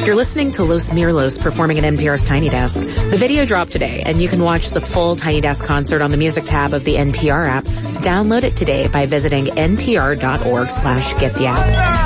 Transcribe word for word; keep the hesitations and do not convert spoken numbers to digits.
You're listening to Los Mirlos performing at N P R's Tiny Desk. The video dropped today, and you can watch the full Tiny Desk concert on the music tab of the N P R app. Download it today by visiting npr.org slash get the app.